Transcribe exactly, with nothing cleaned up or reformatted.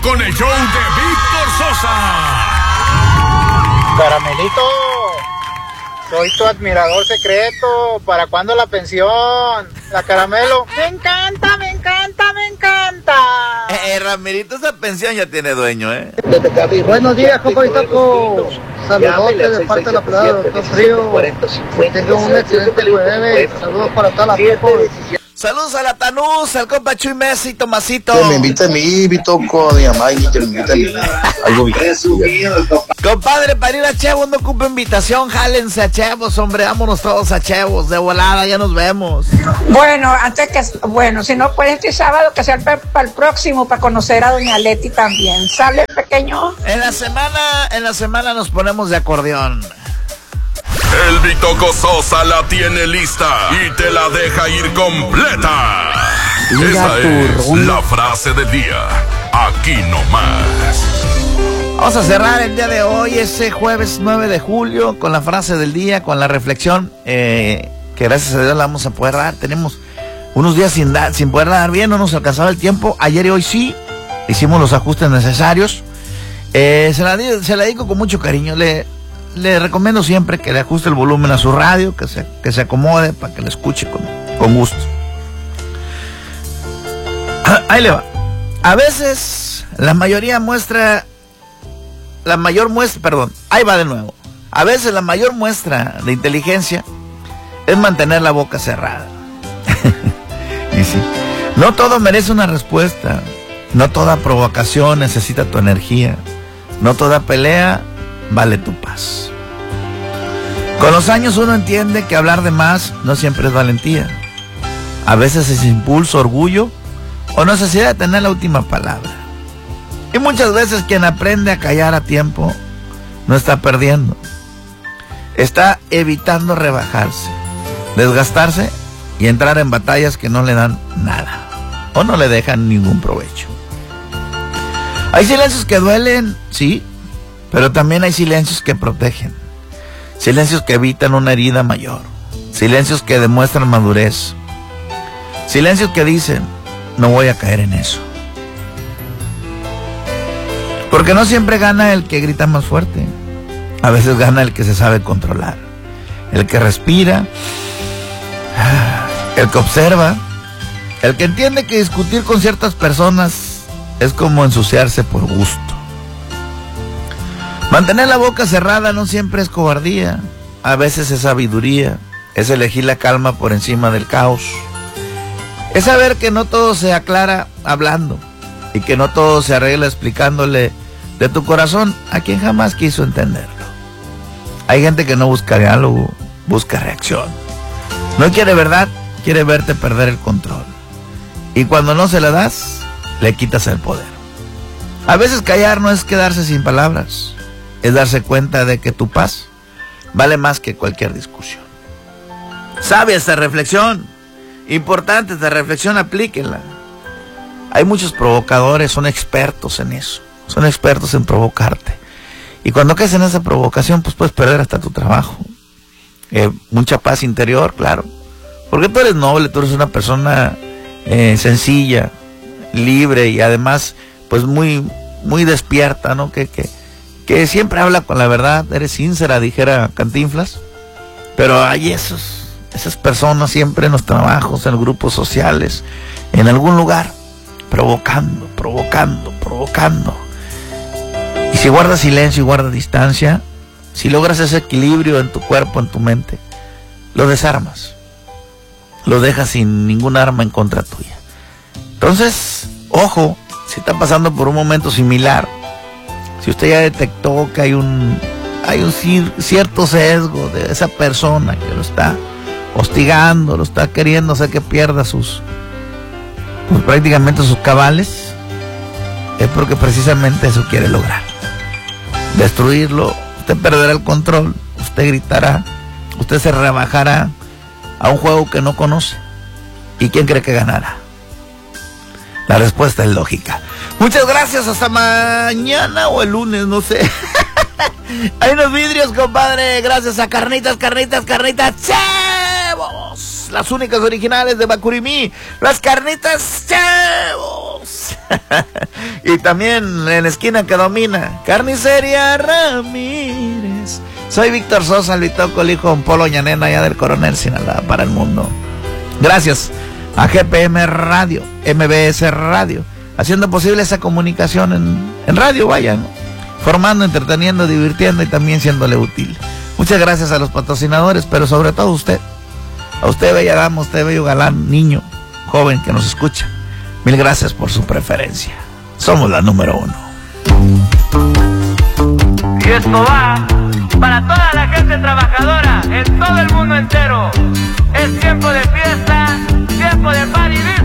con el show de Víctor Sosa. Caramelito, soy tu admirador secreto. ¿Para cuándo la pensión? La Caramelo. Me encanta, me encanta, me encanta. Eh, Ramirito, esa pensión ya tiene dueño, ¿eh? Buenos días, compadrito. Saludos de parte de la playa, doctor Frío. Tengo un excelente jueves. Saludos para toda la gente. Saludos a la Tanús, al compa Chuy Messi, Tomasito. Que me invita a mí, Bitoco, de Amay, que me invita a mí. Algo bien. Compadre, para ir a Chevos no ocupa invitación, jálense a Chevos, hombre, vámonos todos a Chevos, de volada, ya nos vemos. Bueno, antes que, bueno, si no puede este sábado, que sea para el próximo, para conocer a doña Leti también. ¿Sale, pequeño? En la semana, en la semana nos ponemos de acordeón. El Bitoco Sosa la tiene lista y te la deja ir completa. Esta es la frase del día, aquí nomás. Vamos a cerrar el día de hoy, ese jueves nueve de julio, con la frase del día, con la reflexión, eh, que gracias a Dios la vamos a poder dar. Tenemos unos días sin, dar, sin poder dar bien, no nos alcanzaba el tiempo. Ayer y hoy sí, hicimos los ajustes necesarios. Eh, se, la, se la dedico con mucho cariño. Le... Le recomiendo siempre que le ajuste el volumen a su radio, que se, que se acomode para que le escuche con, con gusto. Ahí le va. A veces la mayoría muestra, la mayor muestra, perdón, ahí va de nuevo. A veces la mayor muestra de inteligencia es mantener la boca cerrada. Y sí, no todo merece una respuesta, no toda provocación necesita tu energía, no toda pelea vale tu paz. Con los años uno entiende que hablar de más no siempre es valentía. A veces es impulso, orgullo o necesidad de tener la última palabra. Y muchas veces quien aprende a callar a tiempo no está perdiendo. Está evitando rebajarse, desgastarse y entrar en batallas que no le dan nada o no le dejan ningún provecho. Hay silencios que duelen, sí, pero también hay silencios que protegen, silencios que evitan una herida mayor, silencios que demuestran madurez, silencios que dicen, no voy a caer en eso. Porque no siempre gana el que grita más fuerte, a veces gana el que se sabe controlar, el que respira, el que observa, el que entiende que discutir con ciertas personas es como ensuciarse por gusto. Mantener la boca cerrada no siempre es cobardía, a veces es sabiduría, es elegir la calma por encima del caos. Es saber que no todo se aclara hablando y que no todo se arregla explicándole de tu corazón a quien jamás quiso entenderlo. Hay gente que no busca diálogo, busca reacción. No quiere verdad, quiere verte perder el control. Y cuando no se la das, le quitas el poder. A veces callar no es quedarse sin palabras, es darse cuenta de que tu paz vale más que cualquier discusión. Sabe esta reflexión, importante esta reflexión, aplíquenla. Hay muchos provocadores, son expertos en eso, son expertos en provocarte. Y cuando caes en esa provocación, pues puedes perder hasta tu trabajo. Eh, mucha paz interior, claro. Porque tú eres noble, tú eres una persona eh, sencilla, libre y además, pues muy, muy despierta, ¿no? Que, que que siempre habla con la verdad, eres sincera, dijera Cantinflas, pero hay esos, esas personas siempre en los trabajos, en los grupos sociales, en algún lugar, provocando, provocando, provocando. Y si guardas silencio y guardas distancia, si logras ese equilibrio en tu cuerpo, en tu mente, lo desarmas, lo dejas sin ningún arma en contra tuya. Entonces, ojo, si está pasando por un momento similar, si usted ya detectó que hay un hay un cierto sesgo de esa persona que lo está hostigando, lo está queriendo hacer que pierda sus, pues prácticamente sus cabales, es porque precisamente eso quiere lograr. Destruirlo, usted perderá el control, usted gritará, usted se rebajará a un juego que no conoce. ¿Y quién cree que ganará? La respuesta es lógica. Muchas gracias, hasta mañana o el lunes, no sé. Hay unos vidrios, compadre. Gracias a Carnitas, Carnitas, Carnitas Chevos. Las únicas originales de Bacurimí. Las Carnitas Chevos. vamos. Y también en la esquina que domina, Carnicería Ramírez. Soy Víctor Sosa, el Bitoco, el hijo de un Polo Ñanena, allá del Coronel Sinaloa, para el mundo. Gracias a G P M Radio, M B S Radio, haciendo posible esa comunicación en, en radio, vaya, ¿no? Formando, entreteniendo, divirtiendo y también siéndole útil. Muchas gracias a los patrocinadores, pero sobre todo a usted. A usted, bella dama, usted, bello galán, niño, joven que nos escucha. Mil gracias por su preferencia. Somos la número uno. Y esto va para toda la gente trabajadora en todo el mundo entero. Es tiempo de fiesta, tiempo de party.